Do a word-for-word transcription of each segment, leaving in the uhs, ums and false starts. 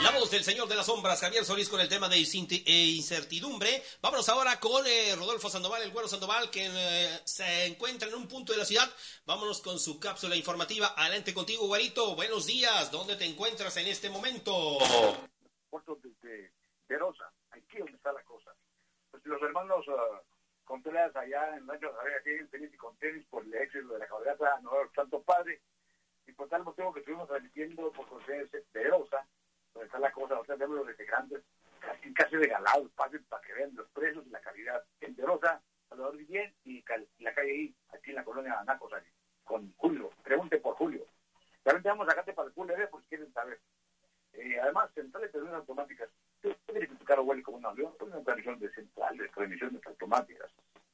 La voz del señor de las sombras, Javier Solís, con el tema de incertidumbre. Vámonos ahora con eh, Rodolfo Sandoval, el Güero Sandoval, que eh, se encuentra en un punto de la ciudad. Vámonos con su cápsula informativa. Adelante contigo, Güerito. Buenos días. ¿Dónde te encuentras en este momento? Puerto de Verosa, aquí donde está la cosa. Pues los hermanos uh, Contreras allá en Rancho Javier tienen tenis y con tenis por el éxito de la cabalgata no tanto padre. Y por tal motivo que estuvimos transmitiendo por José Verosa, donde está la cosa, o sea, vemos los restaurantes casi, casi regalados, pasen para que vean los precios y la calidad. En Verosa, Salvador Guillén y la calle I, aquí en la colonia Anacos, aquí, con Julio. Pregunte por Julio. También tenemos sacate para el Julio, por si quieren saber. Eh, además, centrales de transmisiones automáticas. Tiene que tu carro huele como un avión, es una transmisión de centrales de transmisiones automáticas.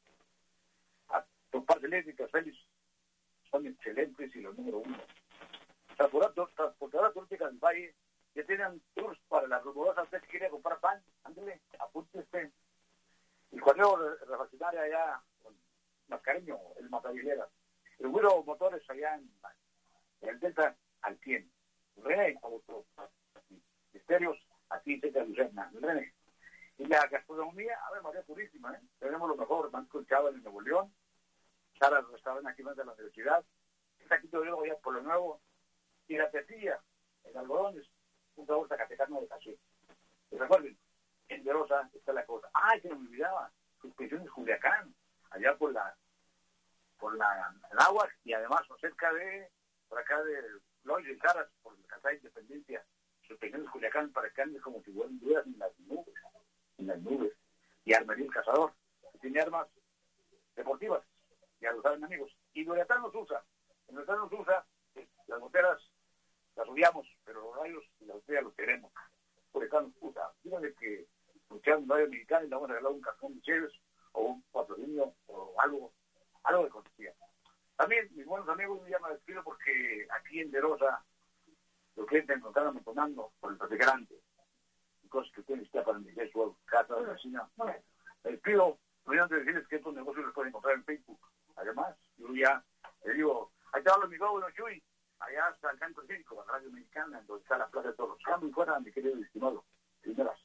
A tus partes eléctricas, Félix, son excelentes y los número uno. Transportadoras turísticas del Valle que tienen tours para las rumorosas. Usted quiere comprar pan, ándale, apunte usted. El correo refaccionario allá, con Mascareño, el Matavillera. El Güero Motores allá en, en el Delta, al cien. René, auto, estéreos, aquí cerca de Lucena, René. Y la gastronomía, a ver, María Purísima, ¿eh? Tenemos lo mejor, Banco Chava en Nuevo León, Sara restaurante aquí más de la universidad, está aquí todo luego ya por lo nuevo, y la Tetilla, en Algodones, un sabor zacatecano de caché. Y recuerden, en Verosa está la cosa. ¡Ay, que no me olvidaba! Suspensión de Culiacán, allá por la, por la, el agua, y además cerca de, por acá de Lois y Caras, por la Casa de Independencia, suspensión de Culiacán para que ande como si fueran dudas en las nubes, en las nubes. Y Armería el Cazador, que tiene armas deportivas, ya lo saben amigos. Y Duratán nos usa, en Duratán nos usa, las boteras las odiamos, pero los rayos y las botellas los queremos. Por acá nos usa. Díganle que escuchamos un radio mexicano y le vamos a regalar un cajón de cheves o un patrocinio o algo, algo de cortesía. También, mis buenos amigos, yo ya me despido porque aquí en Verosa los clientes nos están amontonando por el practicante. Cosas que tienen que para vender su casa de vecina. Me despido, no voy a decirles que estos negocios los pueden encontrar en Facebook. Además, yo ya le digo, ahí te hablo mi gobo, don Chuy. Allá está el Canto Cívico, la radio mexicana, donde está la Plaza de Toros. Cambio y fuera, mi querido estimado. Primeras.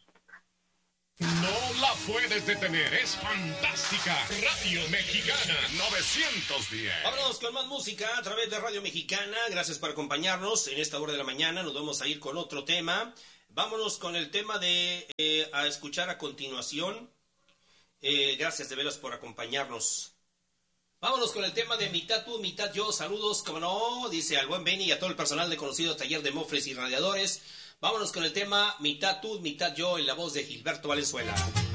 No la puedes detener, es fantástica. Radio Mexicana novecientos diez. Vámonos con más música a través de Radio Mexicana. Gracias por acompañarnos en esta hora de la mañana. Nos vamos a ir con otro tema. Vámonos con el tema de eh, a escuchar a continuación. Eh, gracias de veras por acompañarnos. Vámonos con el tema de mitad tú, mitad yo. Saludos, como no, dice al buen Benny y a todo el personal de conocido taller de mofles y radiadores. Vámonos con el tema mitad tú, mitad yo, en la voz de Gilberto Valenzuela.